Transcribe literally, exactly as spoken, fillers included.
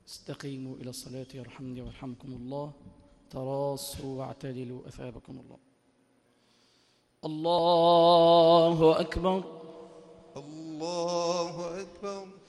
استقيموا إلى الصلاة يرحمني ويرحمكم الله. تراصوا واعتدلوا أثابكم الله. الله أكبر. الله أكبر.